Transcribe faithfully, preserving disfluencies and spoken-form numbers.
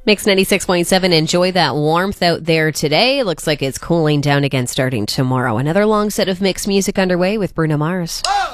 Mix ninety-six point seven. Enjoy that warmth out there today. Looks like it's cooling down again starting tomorrow. Another long set of mixed music underway with Bruno Mars. Whoa!